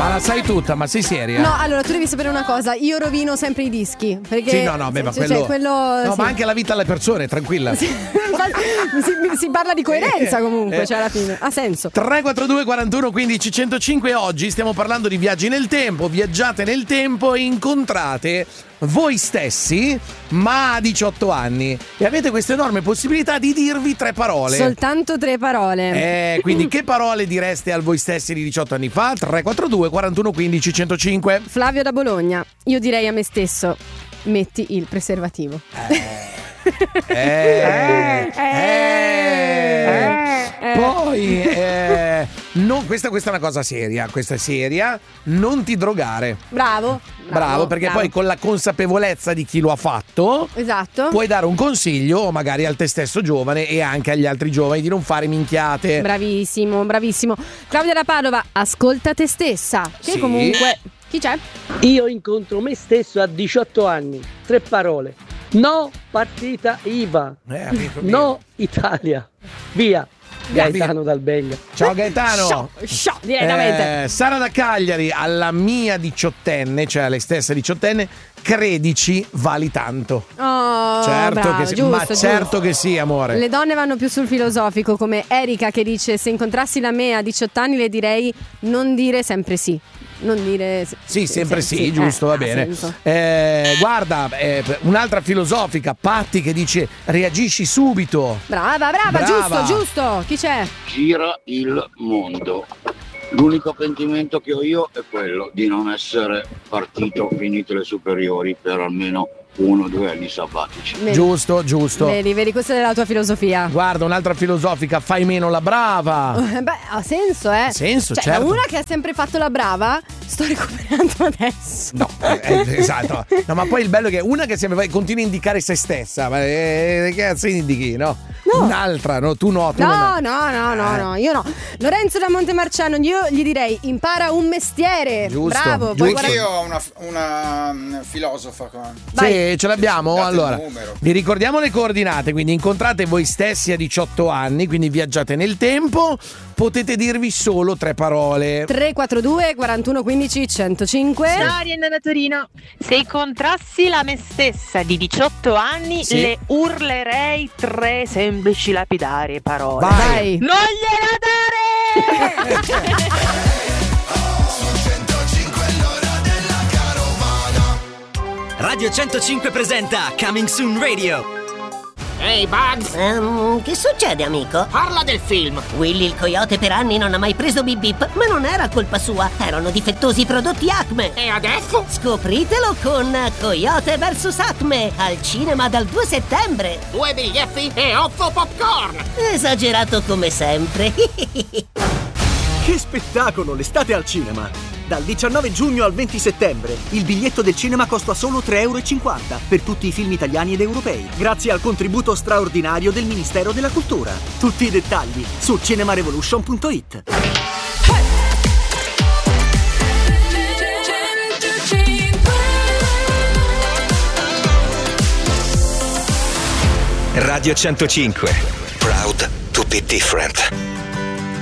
Ma la sai tutta, ma sei seria? No, allora tu devi sapere una cosa, io rovino sempre i dischi. Perché Sì, no, beh, ma quello. No, sì. ma anche la vita alle persone, tranquilla. Sì, si parla di coerenza comunque, cioè alla fine ha senso. 342 41 15 105. Oggi stiamo parlando di viaggi nel tempo. Viaggiate nel tempo e incontrate voi stessi, ma a 18 anni, e avete questa enorme possibilità di dirvi 3 parole. Soltanto 3 parole. Quindi che parole direste al voi stessi di 18 anni fa? 342 41 15 105. Flavio da Bologna, io direi a me stesso: metti il preservativo. Poi questa è una cosa seria. Questa è seria. Non ti drogare. Bravo, perché poi con la consapevolezza di chi lo ha fatto, esatto, puoi dare un consiglio magari al te stesso giovane e anche agli altri giovani di non fare minchiate. Bravissimo. Claudia da Padova, ascolta te stessa. Che sì. Comunque, chi c'è? Io incontro me stesso a 18 anni. 3 parole. No partita IVA. No Italia. Via. Gaetano dal Benga. Ciao Gaetano. Show, direttamente. Sara da Cagliari, alla mia 18enne, cioè alle stesse 18enne, credici, vali tanto. Oh, certo, bravo, che sì. giusto, Ma certo che sì, amore. Le donne vanno più sul filosofico, come Erika che dice: se incontrassi la me a 18 anni le direi non dire sempre sì. Non dire sì, sempre sì, giusto, va bene. Guarda, un'altra filosofica, Patti, che dice: reagisci subito. Brava, giusto. Chi c'è? Gira il mondo. L'unico pentimento che ho io è quello di non essere partito finito le superiori per almeno 1 o 2 anni sabbatici. Giusto. Vedi, questa è la tua filosofia. Guarda, un'altra filosofica: fai meno la brava. Beh, ha senso, Ha senso, cioè, certo. Una che ha sempre fatto la brava, sto recuperando adesso. No, esatto. No, ma poi il bello è che una che sempre continua a indicare se stessa. Ma che cazzo indichi, no? Un'altra, no? Tu no. No, io no. Lorenzo da Montemarciano, io gli direi: impara un mestiere. Giusto. Bravo. Anche io ho una filosofa qua. Sì, ce l'abbiamo. Date Allora, il numero. vi ricordiamo le coordinate. Quindi incontrate voi stessi a 18 anni, quindi viaggiate nel tempo. Potete dirvi solo 3 parole. 342 41 15 105. Ciao, Arianna da Torino. Se incontrassi la me stessa di 18 anni, sì, le urlerei 3 semplici lapidarie parole. Vai. Non gliela dare! Radio 105 presenta Coming Soon Radio. Ehi, Bugs! Che succede, amico? Parla del film! Willy il coyote per anni non ha mai preso Bip Bip, ma non era colpa sua, erano difettosi i prodotti Acme. E adesso? Scopritelo con Coyote vs Acme, al cinema dal 2 settembre. 2 biglietti e 8 popcorn! Esagerato come sempre. Che spettacolo, l'estate al cinema! Dal 19 giugno al 20 settembre il biglietto del cinema costa solo 3,50 € per tutti i film italiani ed europei, grazie al contributo straordinario del Ministero della Cultura. Tutti i dettagli su cinemarevolution.it. Radio 105. Proud to be different.